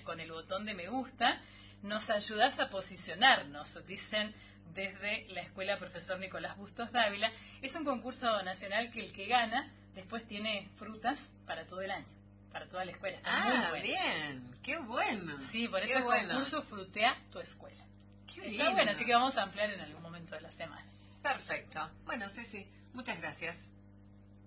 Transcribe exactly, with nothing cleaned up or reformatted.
con el botón de me gusta, nos ayudás a posicionarnos, dicen desde la Escuela Profesor Nicolás Bustos Dávila. Es un concurso nacional que el que gana después tiene frutas para todo el año, para toda la escuela. Está ah, muy bueno. Bien, qué bueno. Sí, por qué eso el bueno. concurso Frutea tu escuela. Qué Está lindo. bueno, así que vamos a ampliar en algún momento de la semana. Perfecto. Bueno, Ceci, muchas gracias.